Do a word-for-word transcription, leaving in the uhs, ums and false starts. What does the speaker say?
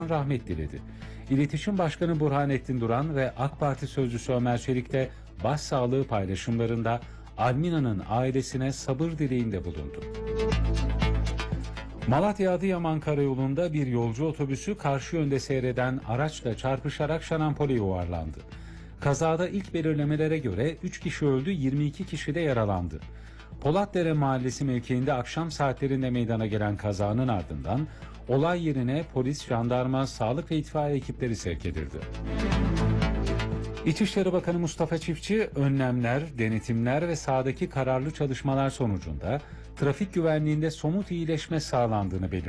rahmet diledi. İletişim Başkanı Burhanettin Duran ve AK Parti Sözcüsü Ömer Çelik de başsağlığı paylaşımlarında Almina'nın ailesine sabır dileğinde bulundu. Malatya-Adıyaman Karayolu'nda bir yolcu otobüsü karşı yönde seyreden araçla çarpışarak şarampole yuvarlandı. Kazada ilk belirlemelere göre üç kişi öldü, yirmi iki kişi de yaralandı. Polatdere Mahallesi mevkiinde akşam saatlerinde meydana gelen kazanın ardından olay yerine polis, jandarma, sağlık ve itfaiye ekipleri sevk edildi. İçişleri Bakanı Mustafa Çiftçi, önlemler, denetimler ve sahadaki kararlı çalışmalar sonucunda trafik güvenliğinde somut iyileşme sağlandığını belirtti.